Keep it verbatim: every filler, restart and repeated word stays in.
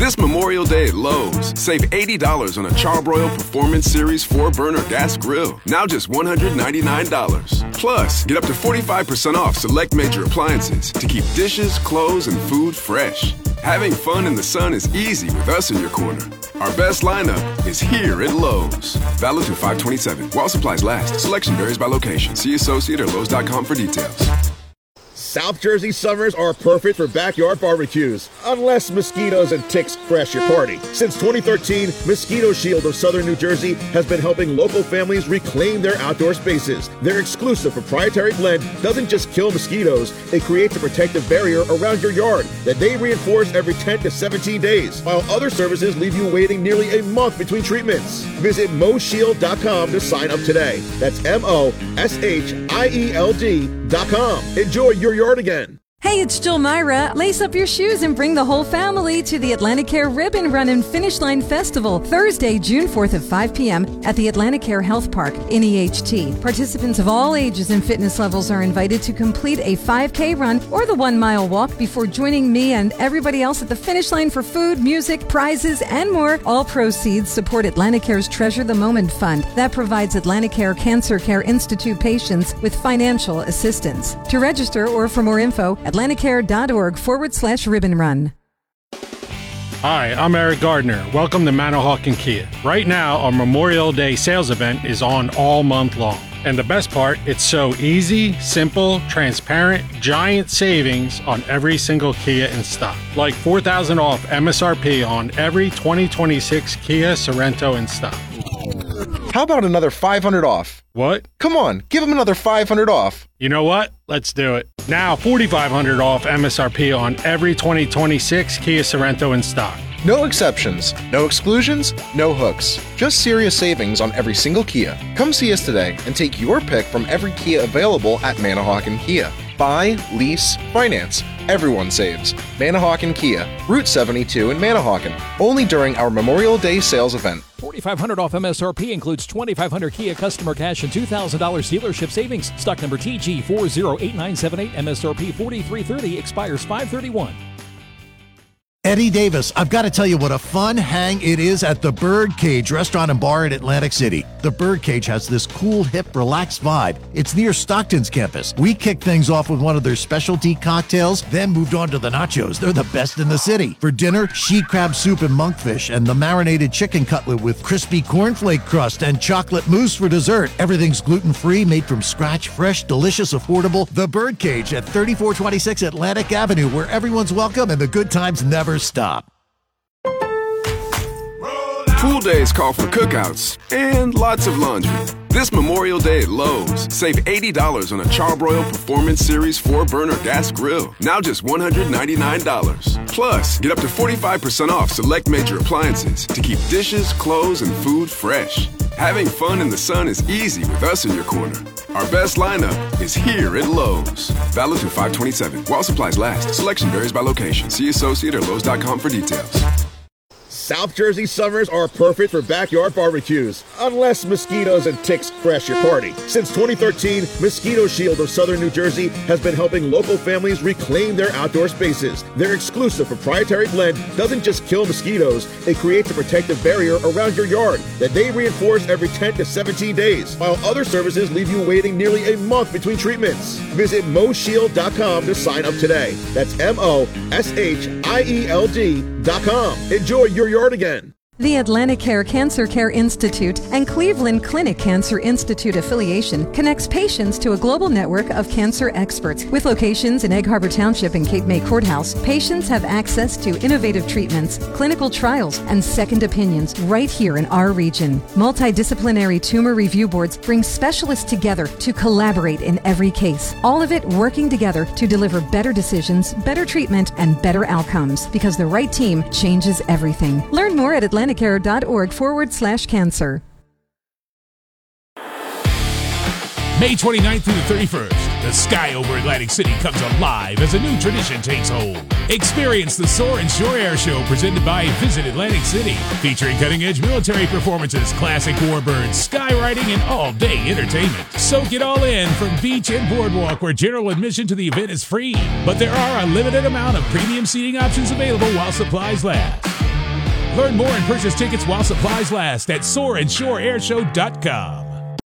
This Memorial Day at Lowe's, save eighty dollars on a Charbroil Performance Series four burner gas grill. Now just one hundred ninety-nine dollars. Plus, get up to forty-five percent off select major appliances to keep dishes, clothes, and food fresh. Having fun in the sun is easy with us in your corner. Our best lineup is here at Lowe's. Valid through five twenty-seven. While supplies last. Selection varies by location. See associate or Lowe's dot com for details. South Jersey summers are perfect for backyard barbecues, unless mosquitoes and ticks crash your party. Since twenty thirteen, Mosquito Shield of Southern New Jersey has been helping local families reclaim their outdoor spaces. Their exclusive proprietary blend doesn't just kill mosquitoes, it creates a protective barrier around your yard that they reinforce every ten to seventeen days, while other services leave you waiting nearly a month between treatments. Visit mo shield dot com to sign up today. That's M O S H I E L D dot com. Enjoy your yard again. Hey, it's Jill Myra. Lace up your shoes and bring the whole family to the Atlanticare Ribbon Run and Finish Line Festival, Thursday, June fourth at five p.m. at the Atlanticare Health Park in E H T. Participants of all ages and fitness levels are invited to complete a five K run or the one-mile walk before joining me and everybody else at the finish line for food, music, prizes, and more. All proceeds support Atlanticare's Treasure the Moment Fund that provides Atlanticare Cancer Care Institute patients with financial assistance. To register or for more info, Atlanticare.org forward slash ribbon run. Hi, I'm Eric Gardner. Welcome to Manahawkin Kia. Right now, our Memorial Day sales event is on all month long. And the best part, it's so easy, simple, transparent, giant savings on every single Kia in stock. Like four thousand dollars off M S R P on every twenty twenty-six Kia Sorento in stock. How about another five hundred dollars off? What? Come on, give them another five hundred dollars off. You know what? Let's do it. Now forty-five hundred dollars off M S R P on every twenty twenty-six Kia Sorento in stock. No exceptions, no exclusions, no hooks. Just serious savings on every single Kia. Come see us today and take your pick from every Kia available at Manahawkin Kia. Buy, lease, finance. Everyone saves. Manahawkin Kia, Route seventy-two in Manahawkin. Only during our Memorial Day sales event. forty-five hundred dollars off M S R P includes twenty-five hundred dollars Kia customer cash and two thousand dollars dealership savings. Stock number T G four zero eight nine seven eight. M S R P forty-three thirty. Expires five thirty-one. Eddie Davis, I've got to tell you what a fun hang it is at the Birdcage Restaurant and Bar in Atlantic City. The Birdcage has this cool, hip, relaxed vibe. It's near Stockton's campus. We kicked things off with one of their specialty cocktails, then moved on to the nachos. They're the best in the city. For dinner, she crab soup and monkfish, and the marinated chicken cutlet with crispy cornflake crust and chocolate mousse for dessert. Everything's gluten-free, made from scratch, fresh, delicious, affordable. The Birdcage at thirty-four twenty-six Atlantic Avenue, where everyone's welcome and the good times never stop. Pool days call for cookouts and lots of laundry. This Memorial Day at Lowe's, save eighty dollars on a Charbroil Performance Series four burner gas grill. Now just one hundred ninety-nine dollars. Plus, get up to forty-five percent off select major appliances to keep dishes, clothes, and food fresh. Having fun in the sun is easy with us in your corner. Our best lineup is here at Lowe's. Valid through five twenty-seven. While supplies last. Selection varies by location. See associate or Lowe's dot com for details. South Jersey summers are perfect for backyard barbecues, unless mosquitoes and ticks crash your party. Since twenty thirteen, Mosquito Shield of Southern New Jersey has been helping local families reclaim their outdoor spaces. Their exclusive proprietary blend doesn't just kill mosquitoes, it creates a protective barrier around your yard that they reinforce every ten to seventeen days, while other services leave you waiting nearly a month between treatments. Visit mo shield dot com to sign up today. That's M O S H I E L D dot com. Enjoy your yard again. The Atlanticare Cancer Care Institute and Cleveland Clinic Cancer Institute affiliation connects patients to a global network of cancer experts. With locations in Egg Harbor Township and Cape May Courthouse, patients have access to innovative treatments, clinical trials, and second opinions right here in our region. Multidisciplinary tumor review boards bring specialists together to collaborate in every case. All of it working together to deliver better decisions, better treatment, and better outcomes, because the right team changes everything. Learn more at Atlanticare. Atlanticare.org forward slash cancer. May twenty-ninth through the thirty-first, the sky over Atlantic City comes alive as a new tradition takes hold. Experience the Soar and Shore Air Show presented by Visit Atlantic City, featuring cutting-edge military performances, classic warbirds, skywriting, and all-day entertainment. Soak it all in from beach and boardwalk, where general admission to the event is free. But there are a limited amount of premium seating options available while supplies last. Learn more and purchase tickets while supplies last at soar and shore air show dot com.